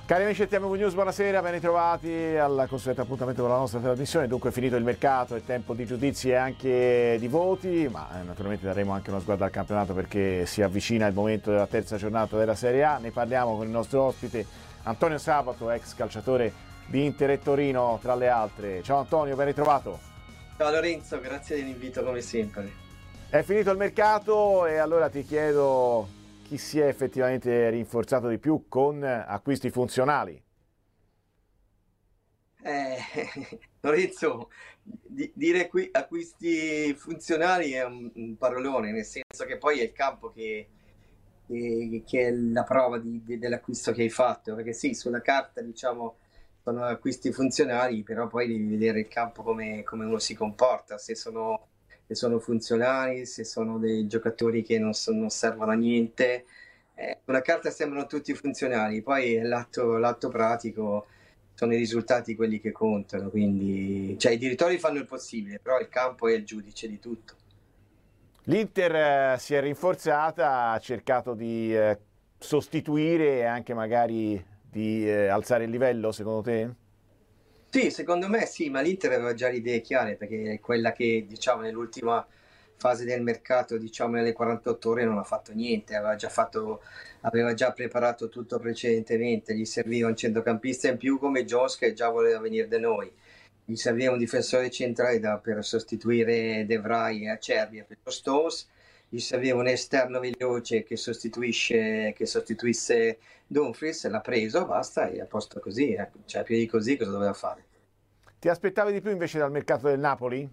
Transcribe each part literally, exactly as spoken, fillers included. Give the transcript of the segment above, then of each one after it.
Cari amici del T M V News, buonasera, ben ritrovati al consueto appuntamento con la nostra trasmissione. Dunque è finito il mercato, è tempo di giudizi e anche di voti, ma eh, naturalmente daremo anche una sguarda al campionato perché si avvicina il momento della terza giornata della Serie A. Ne parliamo con il nostro ospite Antonio Sabato, ex calciatore di Inter e Torino, tra le altre. Ciao Antonio, ben ritrovato. Ciao Lorenzo, grazie dell'invito come sempre. È finito il mercato e allora ti chiedo chi si è effettivamente rinforzato di più con acquisti funzionali. Eh, Lorenzo, di, dire qui acquisti funzionali è un, un parolone, nel senso che poi è il campo che, che, che è la prova di, di, dell'acquisto che hai fatto, perché sì, sulla carta diciamo sono acquisti funzionali, però poi devi vedere il campo come, come uno si comporta, se sono, se sono funzionali, se sono dei giocatori che non, so, non servono a niente. Eh, sulla carta sembrano tutti funzionali, poi l'atto, l'atto pratico sono i risultati quelli che contano, quindi cioè, i direttori fanno il possibile, però il campo è il giudice di tutto. L'Inter eh, si è rinforzata, ha cercato di eh, sostituire e anche magari di eh, alzare il livello, secondo te? Sì, secondo me sì, ma l'Inter aveva già le idee chiare, perché è quella che diciamo nell'ultima fase del mercato, diciamo nelle quarantotto ore non ha fatto niente, aveva già fatto, aveva già preparato tutto precedentemente, gli serviva un centrocampista in più come Jones che già voleva venire da noi, gli serviva un difensore centrale da, per sostituire De Vrij e Acerbi per lo Stones, gli serviva un esterno veloce che sostituisce che sostituisse Dumfries, l'ha preso, basta, e a posto così, eh. Cioè più di così cosa doveva fare? Ti aspettavi di più invece dal mercato del Napoli?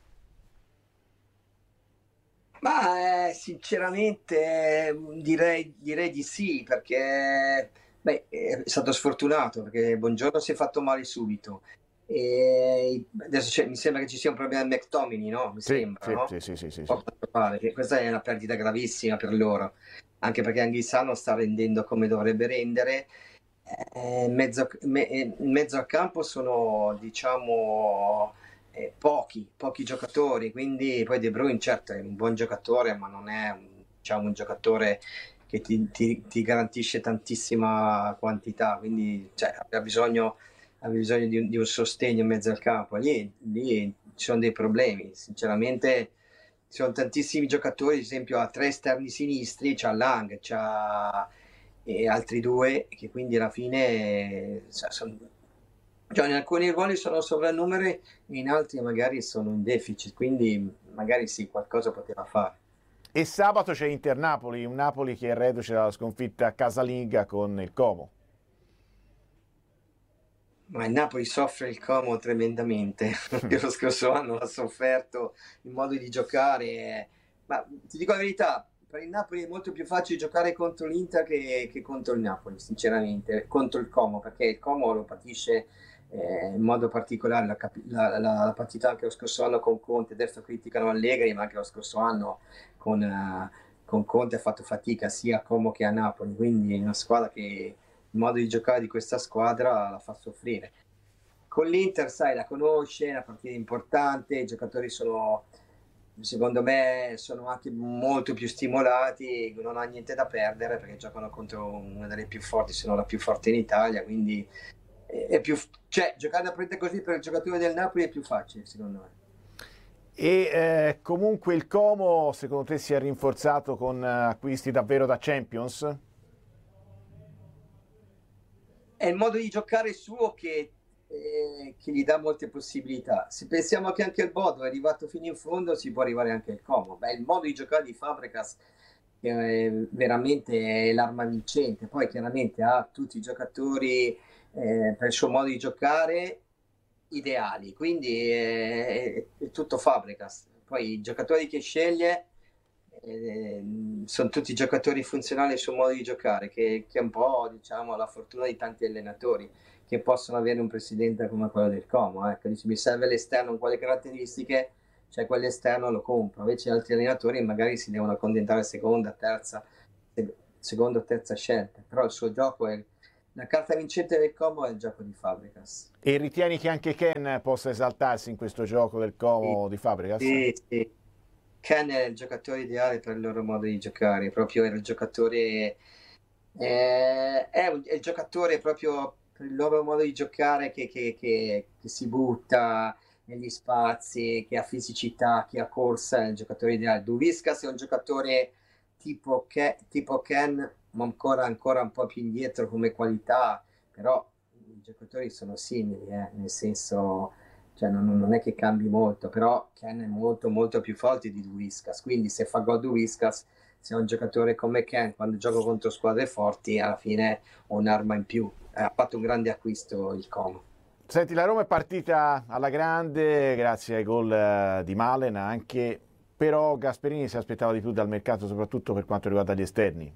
Ma eh, sinceramente eh, direi, direi di sì, perché beh, è stato sfortunato, perché Buongiorno si è fatto male subito. E adesso c'è- mi sembra che ci sia un problema di McTominay, no? Mi Sì, sembra, sì, no? sì, sì, sì, sì, sì. Poco preoccupare, che questa è una perdita gravissima per loro, anche perché Anghissà non sta rendendo come dovrebbe rendere. Eh, in mezzo, me- in mezzo al campo sono, diciamo, eh, pochi, pochi giocatori, quindi poi De Bruyne certo è un buon giocatore, ma non è un, diciamo, un giocatore che ti, ti- ti garantisce tantissima quantità, quindi cioè, ha bisogno, ha bisogno di, un, di un sostegno in mezzo al campo. Lì, lì ci sono dei problemi, sinceramente ci sono tantissimi giocatori, ad esempio ha tre esterni sinistri, c'ha Lang, c'ha e altri due che quindi alla fine cioè, sono, cioè in alcuni ruoli sono sovrannumeri e in altri magari sono in deficit, quindi magari sì, qualcosa poteva fare. E sabato c'è Inter-Napoli, un Napoli che è reduce dalla sconfitta casalinga con il Como. Ma il Napoli soffre il Como tremendamente, perché lo scorso anno l'ha sofferto, il modo di giocare. Ma ti dico la verità, per il Napoli è molto più facile giocare contro l'Inter che, che contro il Napoli, sinceramente, contro il Como, perché il Como lo patisce eh, in modo particolare. La, capi- la- la- la partita anche lo scorso anno con Conte, adesso criticano Allegri, ma anche lo scorso anno con, eh, con Conte ha fatto fatica sia a Como che a Napoli, quindi è una squadra che il modo di giocare di questa squadra la fa soffrire. Con l'Inter, sai, la conosce, è una partita importante, i giocatori sono, secondo me, sono anche molto più stimolati, non ha niente da perdere perché giocano contro una delle più forti, se non la più forte in Italia, quindi è più, cioè, giocare da partita così per il giocatore del Napoli è più facile, secondo me. E eh, comunque il Como, secondo te, si è rinforzato con eh, acquisti davvero da Champions? È il modo di giocare suo che, eh, che gli dà molte possibilità. Se pensiamo che anche il Bodo è arrivato fino in fondo, si può arrivare anche al Como. Beh, il modo di giocare di Fabregas è veramente è l'arma vincente. Poi chiaramente ha tutti i giocatori eh, per il suo modo di giocare ideali, quindi è, è- è tutto Fabregas. Poi i giocatori che sceglie eh, sono tutti giocatori funzionali al suo modo di giocare, che, che è un po', diciamo, la fortuna di tanti allenatori che possono avere un presidente come quello del Como. Ecco, dici, mi serve l'esterno con quelle caratteristiche, cioè quell'esterno lo compro. Invece altri allenatori magari si devono accontentare seconda, terza, se- seconda o terza scelta. Però il suo gioco è la carta vincente del Como è il gioco di Fabregas. E ritieni che anche Ken possa esaltarsi in questo gioco del Sì, Como di Fabregas? sì, sì. Ken è il giocatore ideale per il loro modo di giocare, proprio era il giocatore, eh, eh, è, un, è il giocatore proprio per il loro modo di giocare che, che, che, che si butta negli spazi, che ha fisicità, che ha corsa, è il giocatore ideale. Duviscas è un giocatore tipo, Ke, tipo Ken, ma ancora, ancora un po' più indietro come qualità, però i giocatori sono simili, eh, nel senso, cioè non, non è che cambi molto, però Ken è molto molto più forte di Duviscas, quindi se fa gol Duviscas, se è un giocatore come Ken, quando gioco contro squadre forti, alla fine ho un'arma in più. Eh, ha fatto un grande acquisto il Como. Senti, la Roma è partita alla grande grazie ai gol eh, di Malen anche, però Gasperini si aspettava di più dal mercato, soprattutto per quanto riguarda gli esterni.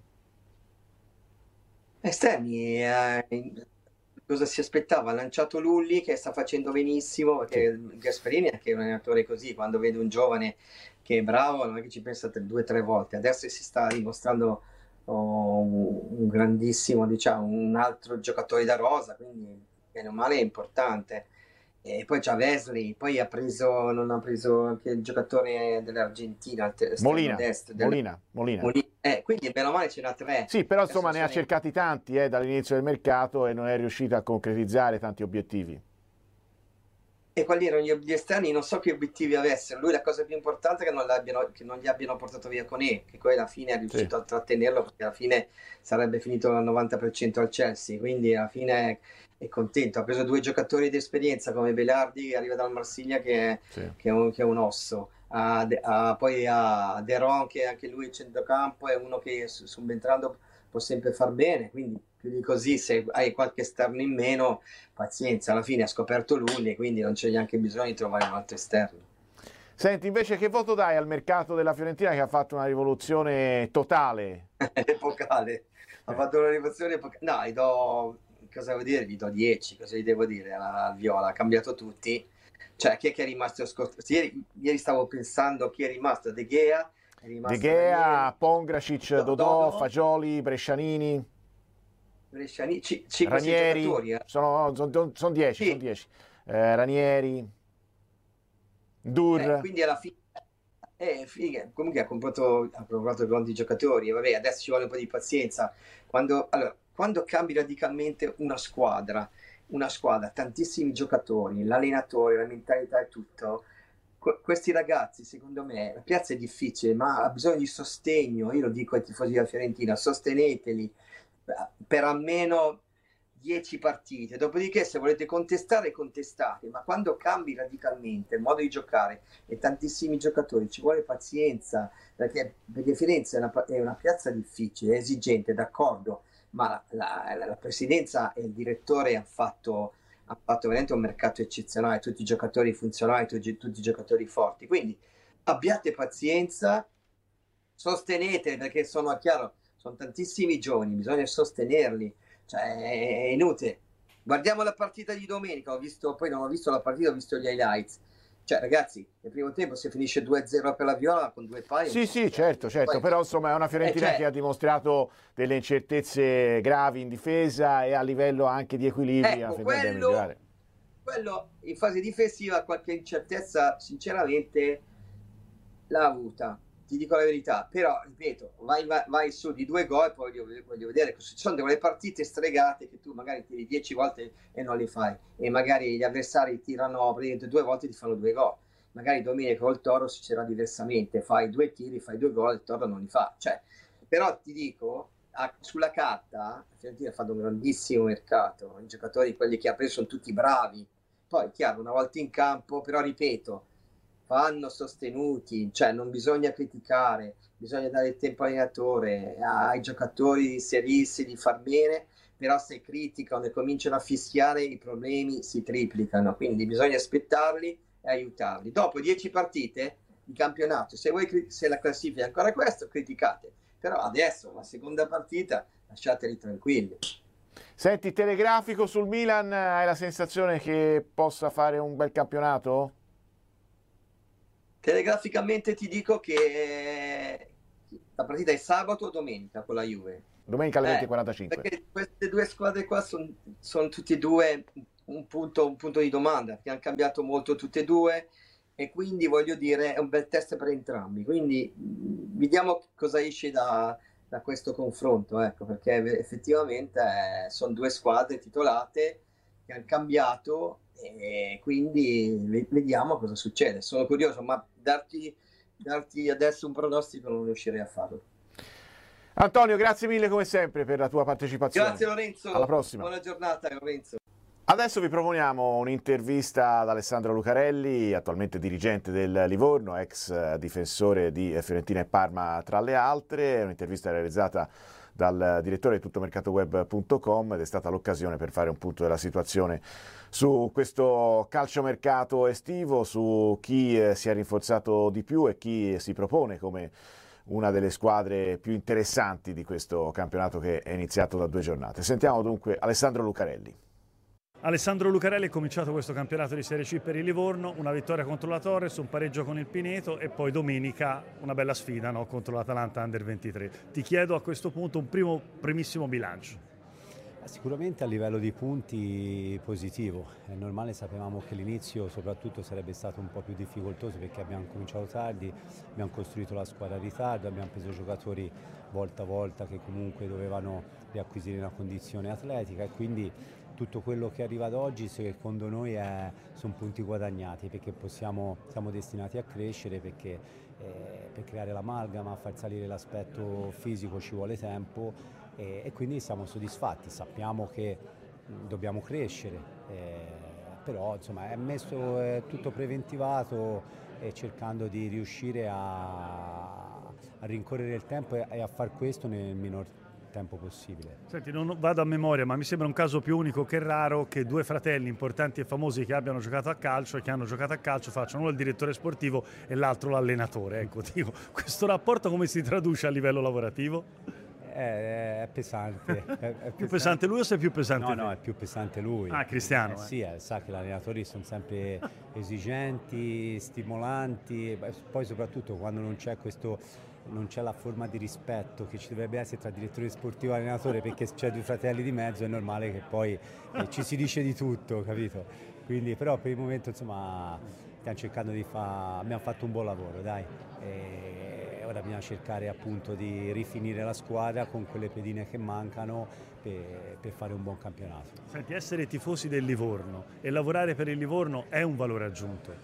Esterni, eh, cosa si aspettava? Ha lanciato Lulli che sta facendo benissimo, perché Sì. Gasperini è anche un allenatore così, quando vede un giovane che è bravo non è che ci pensa due o tre volte. Adesso si sta dimostrando oh, un grandissimo, diciamo, un altro giocatore da rosa, quindi bene o male è importante. E poi c'ha Wesley, poi ha preso, non ha preso anche il giocatore dell'Argentina, esterno Molina, destro, del... Molina, Molina. Eh, quindi bene o male ce n'ha tre. Sì, però Adesso insomma ne ha sono... cercati tanti eh, dall'inizio del mercato e non è riuscito a concretizzare tanti obiettivi. E quali erano gli esterni? Non so che obiettivi avessero. Lui la cosa più importante è che non, l'abbiano, che non gli abbiano portato via Koné, che poi alla fine è Sì. riuscito a trattenerlo perché alla fine sarebbe finito al novanta per cento al Chelsea, quindi alla fine è contento. Ha preso due giocatori di esperienza come Belardi che arriva dal Marsiglia che è, Sì. che è, un, che è un osso. Ha, ha, poi ha Deron che anche lui è centrocampo, è uno che subentrando può sempre far bene, quindi più di così se hai qualche esterno in meno pazienza, alla fine ha scoperto Lulli, quindi non c'è neanche bisogno di trovare un altro esterno. Senti, invece che voto dai al mercato della Fiorentina che ha fatto una rivoluzione totale? Epocale, ha fatto una rivoluzione epocale. No, gli do, cosa devo dire? Gli do dieci, cosa gli devo dire? Al Viola, ha cambiato tutti. Cioè, chi è che è rimasto scoperto? Ieri, ieri stavo pensando chi è rimasto, De Gea, è rimasto De Gea, Ranieri, Pongracic, Do- Dodò, Dodo, Fagioli, Brescianini, Bresciani, c- cinque sei Ranieri, giocatori. Eh. sono, sono, sono dieci, Sì, sono dieci. Eh, Ranieri, eh, Dur, quindi alla fine eh, figa. Comunque ha comprato, ha comprato grandi giocatori, vabbè, adesso ci vuole un po' di pazienza. Quando, allora, quando cambi radicalmente una squadra, una squadra, tantissimi giocatori, l'allenatore, la mentalità e tutto, que- questi ragazzi, secondo me, la piazza è difficile, ma ha bisogno di sostegno. Io lo dico ai tifosi della Fiorentina, sosteneteli per almeno dieci partite, dopodiché se volete contestare contestate, ma quando cambi radicalmente il modo di giocare e tantissimi giocatori ci vuole pazienza, perché, perché Firenze è una, è una piazza difficile, è esigente, d'accordo, ma la, la, la presidenza e il direttore hanno fatto, han fatto veramente un mercato eccezionale, tutti i giocatori funzionali, tutti, tutti i giocatori forti, quindi abbiate pazienza, sostenete, perché sono chiaro, sono tantissimi giovani, bisogna sostenerli, cioè è inutile. Guardiamo la partita di domenica, ho visto, poi non ho visto la partita, ho visto gli highlights. Cioè ragazzi, nel primo tempo si finisce due a zero per la Viola con due pali. sì, sì, certo, certo, poi, però insomma è una Fiorentina eh, cioè, che ha dimostrato delle incertezze gravi in difesa e a livello anche di equilibri ecco, finendo a quello, migliorare. quello in fase difensiva qualche incertezza sinceramente l'ha avuta, ti dico la verità, però ripeto, vai, vai, vai su di due gol, poi voglio, voglio vedere, ci sono delle partite stregate che tu magari tiri dieci volte e non le fai, e magari gli avversari tirano praticamente due volte e ti fanno due gol, magari domenica col Toro succederà diversamente, fai due tiri, fai due gol, il Toro non li fa, cioè, però ti dico, a, sulla carta, la Fiorentina ha fatto un grandissimo mercato, i giocatori, quelli che ha preso sono tutti bravi, poi chiaro, una volta in campo, però ripeto, vanno sostenuti, cioè non bisogna criticare, bisogna dare il tempo all'allenatore, ai giocatori di inserirsi, di far bene, però se criticano e cominciano a fischiare i problemi si triplicano, quindi bisogna aspettarli e aiutarli. Dopo dieci partite di campionato, se, voi, se la classifica è ancora questo, criticate, però adesso la seconda partita lasciateli tranquilli. Senti, telegrafico sul Milan, hai la sensazione che possa fare un bel campionato? Telegraficamente ti dico che la partita è sabato o domenica con la Juve. Domenica alle Eh, venti e quarantacinque. perché queste due squadre qua sono son tutte e due un punto, un punto di domanda, che hanno cambiato molto tutte e due e quindi voglio dire è un bel test per entrambi. Quindi mh, vediamo cosa esce da, da questo confronto, ecco, perché effettivamente eh, sono due squadre titolate che hanno cambiato e quindi vediamo cosa succede. Sono curioso, ma darti, darti adesso un pronostico non riuscirei a farlo. Antonio, grazie mille come sempre per la tua partecipazione. Grazie Lorenzo. Alla prossima. Buona giornata Lorenzo. Adesso vi proponiamo un'intervista ad Alessandro Lucarelli, attualmente dirigente del Livorno, ex difensore di Fiorentina e Parma tra le altre, un'intervista realizzata dal direttore di tuttomercatoweb punto com ed è stata l'occasione per fare un punto della situazione su questo calciomercato estivo, su chi si è rinforzato di più e chi si propone come una delle squadre più interessanti di questo campionato che è iniziato da due giornate. Sentiamo dunque Alessandro Lucarelli. Alessandro Lucarelli ha cominciato questo campionato di Serie C per il Livorno, una vittoria contro la Torres, un pareggio con il Pineto e poi domenica una bella sfida, no? Contro l'Atalanta Under ventitré. Ti chiedo a questo punto un primo, primissimo bilancio. Sicuramente a livello di punti positivo, è normale, sapevamo che l'inizio soprattutto sarebbe stato un po' più difficoltoso perché abbiamo cominciato tardi, abbiamo costruito la squadra in ritardo, abbiamo preso giocatori volta a volta che comunque dovevano riacquisire una condizione atletica e quindi tutto quello che arriva ad oggi secondo noi è, sono punti guadagnati perché possiamo, siamo destinati a crescere perché eh, per creare l'amalgama, far salire l'aspetto fisico ci vuole tempo e, e quindi siamo soddisfatti, sappiamo che mh, dobbiamo crescere, eh, però insomma è messo è tutto preventivato e cercando di riuscire a, a rincorrere il tempo e, e a far questo nel minor tempo tempo possibile. Senti, non vado a memoria, ma mi sembra un caso più unico che raro che due fratelli importanti e famosi che abbiano giocato a calcio e che hanno giocato a calcio facciano uno il direttore sportivo e l'altro l'allenatore. Ecco, dico, questo rapporto come si traduce a livello lavorativo? È, è pesante. È, è più pesante. pesante lui o sei più pesante no, te? No, è più pesante lui. Ah, Cristiano. Eh, eh. Sì, eh, sa che gli allenatori sono sempre esigenti, stimolanti, poi soprattutto quando non c'è questo non c'è la forma di rispetto che ci dovrebbe essere tra direttore sportivo e allenatore perché c'è due fratelli di mezzo, è normale che poi eh, ci si dice di tutto, capito? Quindi però per il momento insomma stiamo cercando di fare, abbiamo fatto un buon lavoro, dai, e ora bisogna cercare appunto di rifinire la squadra con quelle pedine che mancano per, per fare un buon campionato. Senti, essere tifosi del Livorno e lavorare per il Livorno è un valore aggiunto?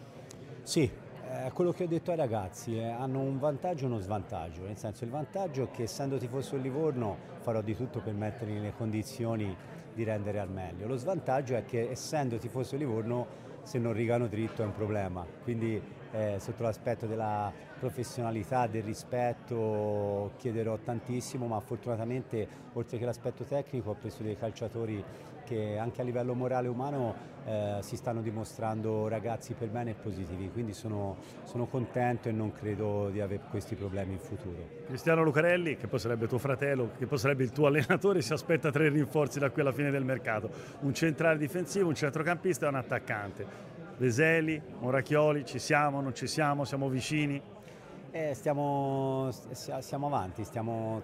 Sì. Eh, quello che ho detto ai ragazzi, eh, hanno un vantaggio e uno svantaggio, nel senso il vantaggio è che essendo tifoso del Livorno farò di tutto per metterli nelle condizioni di rendere al meglio, lo svantaggio è che essendo tifoso del Livorno se non rigano dritto è un problema, quindi eh, sotto l'aspetto della professionalità, del rispetto chiederò tantissimo, ma fortunatamente oltre che l'aspetto tecnico ho preso dei calciatori che anche a livello morale e umano eh, si stanno dimostrando ragazzi per bene e positivi, quindi sono, sono contento e non credo di avere questi problemi in futuro. Cristiano Lucarelli, che poi sarebbe tuo fratello, che poi sarebbe il tuo allenatore, si aspetta tre rinforzi da qui alla fine del mercato, un centrale difensivo, un centrocampista e un attaccante. Veseli, Moracchioli, ci siamo, non ci siamo, siamo vicini? Eh, stiamo, siamo avanti, stiamo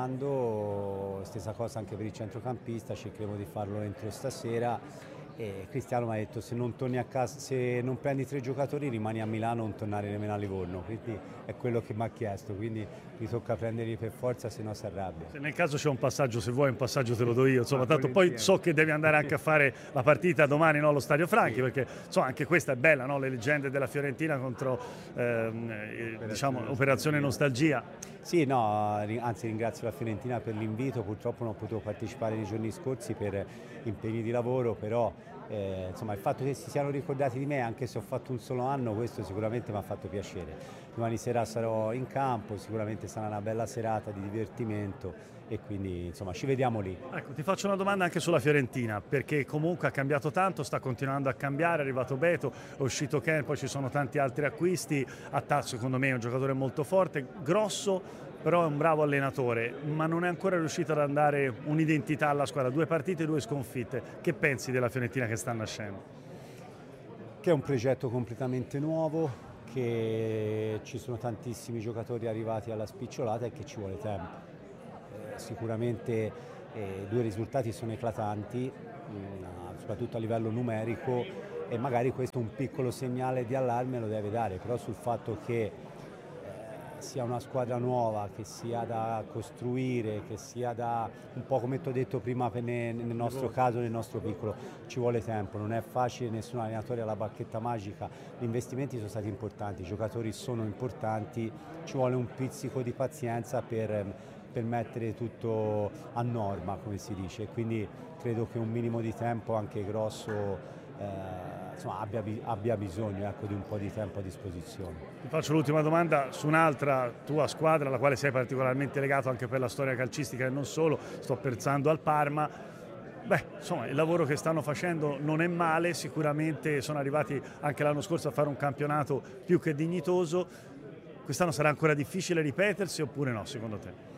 trattando, stessa cosa anche per il centrocampista, cercheremo di farlo entro stasera e Cristiano mi ha detto se non torni a casa, se non prendi tre giocatori rimani a Milano, non tornare nemmeno a Livorno, quindi è quello che mi ha chiesto, quindi mi tocca prenderli per forza, se no si arrabbia. Se nel caso c'è un passaggio, se vuoi un passaggio te lo do io, insomma, ah, tanto poi insieme. So che devi andare anche a fare la partita domani, no, allo Stadio Franchi, sì. Perché so, anche questa è bella, no? Le leggende della Fiorentina contro ehm, Operazione, diciamo, Operazione Nostalgia. Sì, no, anzi ringrazio la Fiorentina per l'invito, purtroppo non potevo partecipare nei giorni scorsi per impegni di lavoro, però eh, insomma, il fatto che si siano ricordati di me, anche se ho fatto un solo anno, questo sicuramente mi ha fatto piacere. Domani sera sarò in campo, sicuramente sarà una bella serata di divertimento e quindi insomma ci vediamo lì. Ecco, ti faccio una domanda anche sulla Fiorentina, perché comunque ha cambiato tanto, sta continuando a cambiare, è arrivato Beto, è uscito Ken, poi ci sono tanti altri acquisti, Attazzo secondo me è un giocatore molto forte, grosso, però è un bravo allenatore, ma non è ancora riuscito ad dare un'identità alla squadra, due partite, due sconfitte. Che pensi della Fiorentina che sta nascendo? Che è un progetto completamente nuovo, che ci sono tantissimi giocatori arrivati alla spicciolata e che ci vuole tempo. Eh, sicuramente eh, due risultati sono eclatanti, mh, soprattutto a livello numerico, e magari questo un piccolo segnale di allarme lo deve dare, però sul fatto che sia una squadra nuova, che sia da costruire, che sia da, un po' come ti ho detto prima per ne, nel nostro caso, nel nostro piccolo, ci vuole tempo, non è facile, nessun allenatore ha la bacchetta magica, gli investimenti sono stati importanti, i giocatori sono importanti, ci vuole un pizzico di pazienza per, per mettere tutto a norma, come si dice, quindi credo che un minimo di tempo anche grosso eh, insomma, abbia, abbia bisogno, ecco, di un po' di tempo a disposizione. Ti faccio l'ultima domanda su un'altra tua squadra alla quale sei particolarmente legato anche per la storia calcistica e non solo, sto pensando al Parma. Beh, insomma, il lavoro che stanno facendo non è male, sicuramente sono arrivati anche l'anno scorso a fare un campionato più che dignitoso. Quest'anno sarà ancora difficile ripetersi oppure no, secondo te?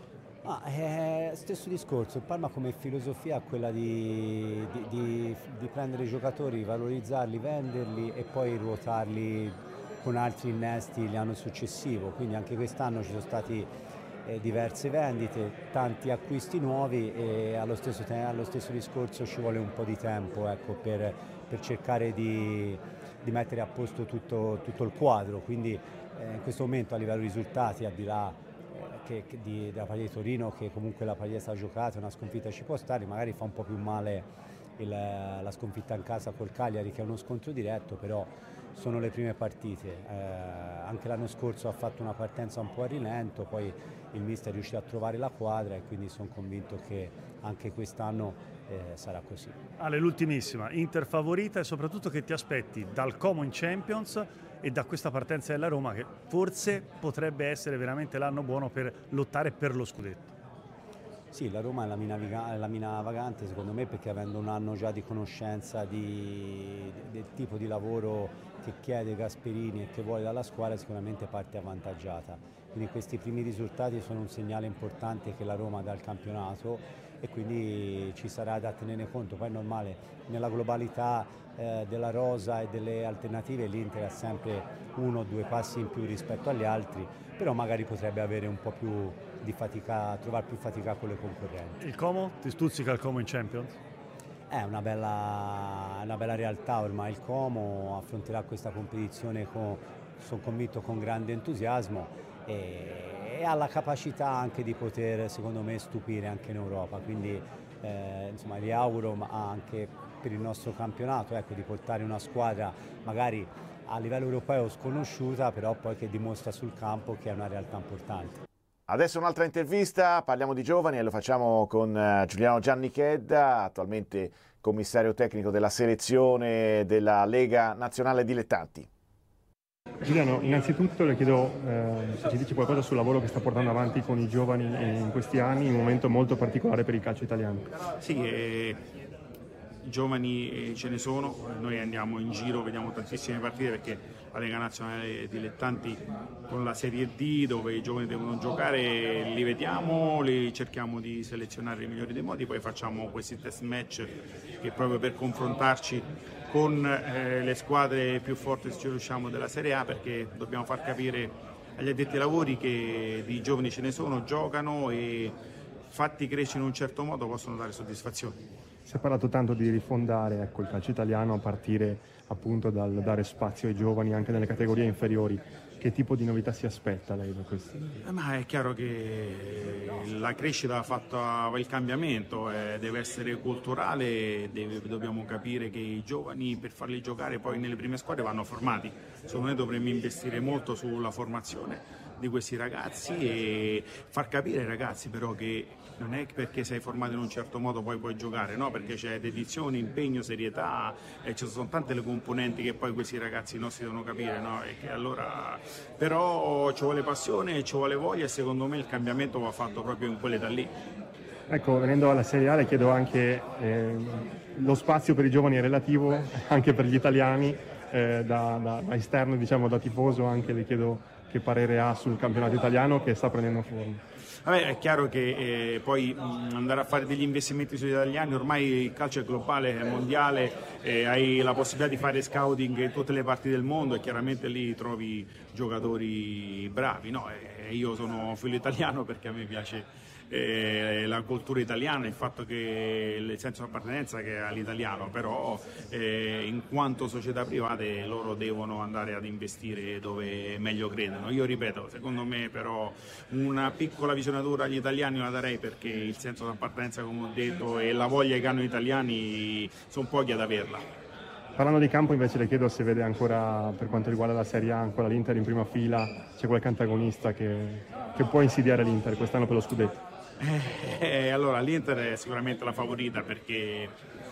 Ah, è stesso discorso, il Parma come filosofia è quella di, di, di, di prendere i giocatori, valorizzarli, venderli e poi ruotarli con altri innesti l'anno successivo, quindi anche quest'anno ci sono stati eh, diverse vendite, tanti acquisti nuovi e allo stesso, allo stesso discorso ci vuole un po' di tempo, ecco, per, per cercare di, di mettere a posto tutto, tutto il quadro, quindi eh, in questo momento a livello risultati, al di là Che, che di, della Paglia di Torino, che comunque la Paglia sta giocata, una sconfitta ci può stare, magari fa un po' più male il, la sconfitta in casa col Cagliari che è uno scontro diretto, però sono le prime partite, eh, anche l'anno scorso ha fatto una partenza un po' a rilento, poi il mister è riuscito a trovare la quadra e quindi sono convinto che anche quest'anno eh, sarà così. Ale, l'ultimissima, Inter favorita e soprattutto che ti aspetti dal Como in Champions e da questa partenza della Roma che forse potrebbe essere veramente l'anno buono per lottare per lo scudetto. Sì, la Roma è la mina, è la mina vagante secondo me, perché avendo un anno già di conoscenza di, del tipo di lavoro che chiede Gasperini e che vuole dalla squadra, sicuramente parte avvantaggiata. Quindi questi primi risultati sono un segnale importante che la Roma dà al campionato e quindi ci sarà da tenere conto. Poi è normale, nella globalità eh, della rosa e delle alternative l'Inter ha sempre uno o due passi in più rispetto agli altri, però magari potrebbe avere un po' più di fatica, trovare più fatica con le concorrenti. Il Como? Ti stuzzica il Como in Champions? È una bella, una bella realtà ormai il Como, affronterà questa competizione con, sono convinto, con grande entusiasmo e, e ha la capacità anche di poter, secondo me, stupire anche in Europa, quindi eh, insomma gli auguro anche per il nostro campionato, ecco, di portare una squadra magari a livello europeo sconosciuta, però poi che dimostra sul campo che è una realtà importante. Adesso un'altra intervista, parliamo di giovani e lo facciamo con Giuliano Giannichedda, attualmente commissario tecnico della selezione della Lega Nazionale Dilettanti. Giuliano, innanzitutto le chiedo eh, se ci dice qualcosa sul lavoro che sta portando avanti con i giovani in questi anni, in un momento molto particolare per il calcio italiano. Sì, eh, giovani ce ne sono, noi andiamo in giro, vediamo tantissime partite perché la Lega Nazionale Dilettanti con la Serie D dove i giovani devono giocare li vediamo, li cerchiamo di selezionare i migliori dei modi, poi facciamo questi test match che proprio per confrontarci con eh, le squadre più forti se ci riusciamo della Serie A, perché dobbiamo far capire agli addetti ai lavori che di giovani ce ne sono, giocano e fatti crescere in un certo modo possono dare soddisfazione. Si è parlato tanto di rifondare, ecco, il calcio italiano a partire appunto dal dare spazio ai giovani anche nelle categorie inferiori. Che tipo di novità si aspetta lei da questo? Eh, ma è chiaro che la crescita ha fatto il cambiamento, eh, deve essere culturale, deve, dobbiamo capire che i giovani per farli giocare poi nelle prime squadre vanno formati. Secondo me dovremmo investire molto sulla formazione di questi ragazzi e far capire ai ragazzi però che non è perché sei formato in un certo modo poi puoi giocare, no, perché c'è dedizione, impegno, serietà e ci sono tante le componenti che poi questi ragazzi nostri devono capire, no? E che allora però ci vuole passione, ci vuole voglia e secondo me il cambiamento va fatto proprio in quell'età lì. Ecco, venendo alla Serie A le chiedo anche eh, lo spazio per i giovani è relativo anche per gli italiani, eh, da, da, da esterno, diciamo da tifoso, anche le chiedo che parere ha sul campionato italiano che sta prendendo forma. Vabbè, è chiaro che eh, poi mh, andare a fare degli investimenti sugli italiani, ormai il calcio è globale, è mondiale, eh, hai la possibilità di fare scouting in tutte le parti del mondo e chiaramente lì trovi giocatori bravi, no? E io sono figlio italiano perché a me piace eh, la cultura italiana, il fatto che il senso di appartenenza che ha l'italiano, però eh, in quanto società private loro devono andare ad investire dove meglio credono. Io ripeto, secondo me però una piccola visionatura agli italiani la darei, perché il senso di appartenenza, come ho detto, e la voglia che hanno gli italiani sono pochi ad averla. Parlando di campo invece le chiedo se vede ancora, per quanto riguarda la Serie A, ancora l'Inter in prima fila, c'è qualche antagonista che, che può insidiare l'Inter quest'anno per lo scudetto? Eh, allora l'Inter è sicuramente la favorita, perché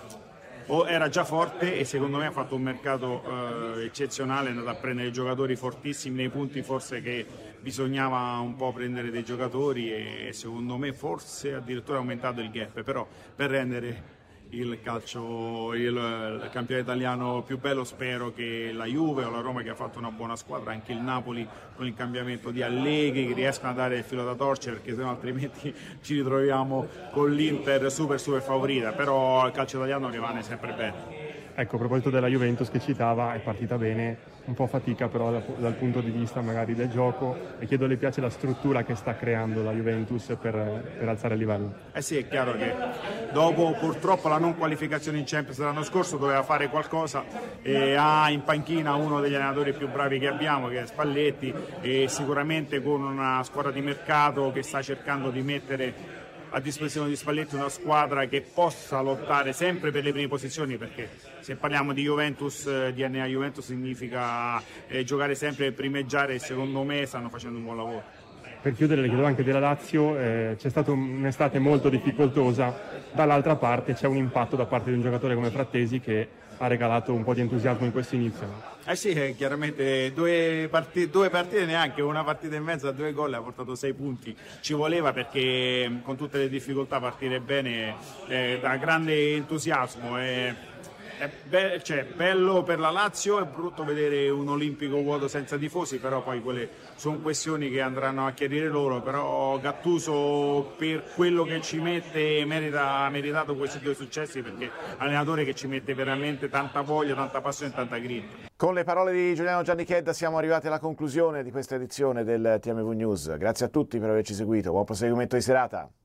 era già forte e secondo me ha fatto un mercato eh, eccezionale, è andato a prendere giocatori fortissimi nei punti forse che bisognava un po' prendere dei giocatori, e secondo me forse addirittura ha aumentato il gap, però per rendere il calcio, il, il campionato italiano più bello spero che la Juve o la Roma, che ha fatto una buona squadra, anche il Napoli con il cambiamento di Allegri, che riescano a dare il filo da torcere, perché sennò altrimenti ci ritroviamo con l'Inter super super favorita, però il calcio italiano rimane sempre bene. Ecco, a proposito della Juventus che citava, è partita bene, un po' fatica però dal, dal punto di vista magari del gioco, e chiedo, le piace la struttura che sta creando la Juventus per, per alzare il livello? Eh sì, è chiaro che dopo purtroppo la non qualificazione in Champions l'anno scorso doveva fare qualcosa, e ha in panchina uno degli allenatori più bravi che abbiamo, che è Spalletti, e sicuramente con una squadra di mercato che sta cercando di mettere a disposizione di Spalletti una squadra che possa lottare sempre per le prime posizioni, perché se parliamo di Juventus, D N A Juventus significa eh, giocare sempre e primeggiare, e secondo me stanno facendo un buon lavoro. Per chiudere le chiedo anche della Lazio, eh, c'è stata un'estate molto difficoltosa, dall'altra parte c'è un impatto da parte di un giocatore come Frattesi che ha regalato un po' di entusiasmo in questo inizio. Eh sì, eh, chiaramente due partite, due partite neanche, una partita e mezza, due gol, ha portato sei punti, ci voleva, perché con tutte le difficoltà partire bene eh, da grande entusiasmo. Eh. È be- cioè, bello per la Lazio, è brutto vedere un olimpico vuoto senza tifosi, però poi quelle sono questioni che andranno a chiarire loro, però Gattuso per quello che ci mette merita, ha meritato questi due successi, perché è un allenatore che ci mette veramente tanta voglia, tanta passione e tanta grinta. Con le parole di Giuliano Giannichedda siamo arrivati alla conclusione di questa edizione del T M V News. Grazie a tutti per averci seguito, buon proseguimento di serata.